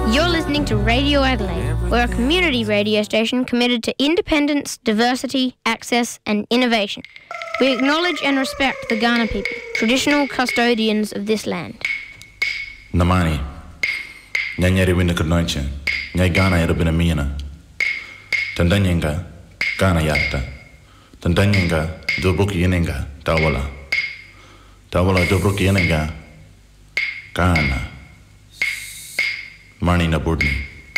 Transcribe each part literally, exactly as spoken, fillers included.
You're listening to Radio Adelaide. We're a community radio station committed to independence, diversity, access and innovation. We acknowledge and respect the Kaurna people, traditional custodians of this land. Namani, nyanyari winna kurnoinche, nyai Kaurna yarabina miyana. Tandanyenga, Kaurna yatta. Tandanyenga, dobruki yenenga, tawala. Tawala dobruki yenenga, Kaurna. Marni Naburdni.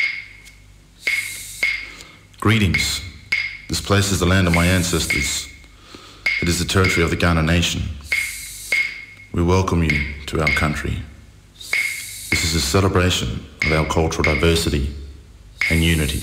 Greetings. This place is the land of my ancestors. It is the territory of the Kaurna Nation. We welcome you to our country. This is a celebration of our cultural diversity and unity.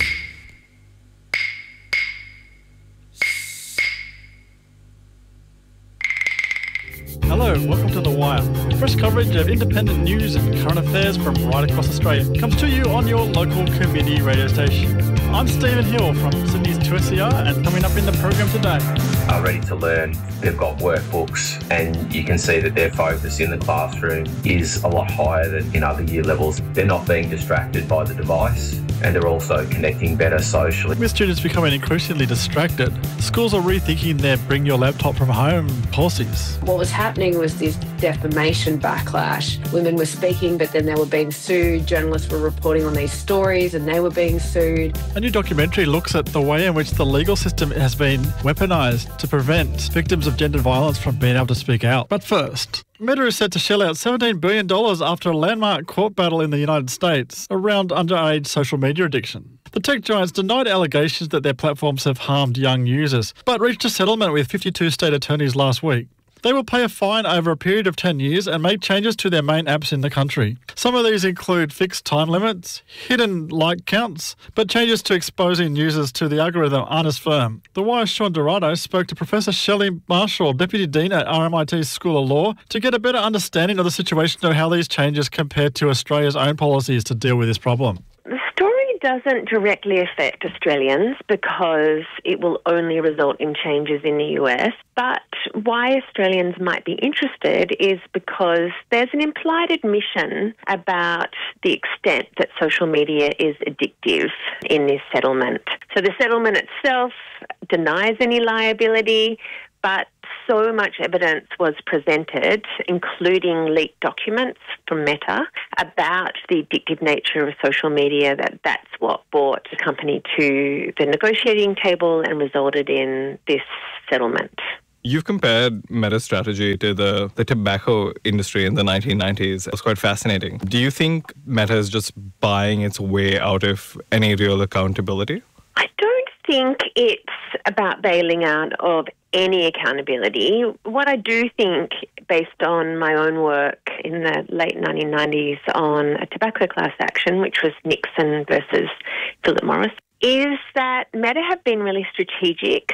Hello, welcome to The Wire. Fresh coverage of independent news and current affairs from right across Australia comes to you on your local community radio station. I'm Stephen Hill from Sydney's two S E R, and coming up in the program today. Are ready to learn. They've got workbooks, and you can see that their focus in the classroom is a lot higher than in other year levels. They're not being distracted by the device, and they're also connecting better socially. With students becoming increasingly distracted, schools are rethinking their bring your laptop from home policies. What was happening was this defamation backlash. Women were speaking, but then they were being sued. Journalists were reporting on these stories and they were being sued. A new documentary looks at the way in which the legal system has been weaponised to prevent victims of gender violence from being able to speak out. But first, Meta is set to shell out seventeen billion dollars after a landmark court battle in the United States around underage social media addiction. The tech giants denied allegations that their platforms have harmed young users, but reached a settlement with fifty-two state attorneys last week. They will pay a fine over a period of ten years and make changes to their main apps in the country. Some of these include fixed time limits, hidden like counts, but changes to exposing users to the algorithm aren't as firm. The Wire's Sean Dorado spoke to Professor Shelley Marshall, Deputy Dean at R M I T's School of Law, to get a better understanding of the situation of how these changes compare to Australia's own policies to deal with this problem. The story doesn't directly affect Australians because it will only result in changes in the U S. But why Australians might be interested is because there's an implied admission about the extent that social media is addictive in this settlement. So the settlement itself denies any liability, but so much evidence was presented, including leaked documents from Meta, about the addictive nature of social media, that that's what brought the company to the negotiating table and resulted in this settlement. You've compared Meta's strategy to the, the tobacco industry in the nineteen nineties. It was quite fascinating. Do you think Meta is just buying its way out of any real accountability? I don't think it's about bailing out of any accountability. What I do think, based on my own work in the late nineteen nineties on a tobacco class action, which was Nixon versus Philip Morris, is that Meta have been really strategic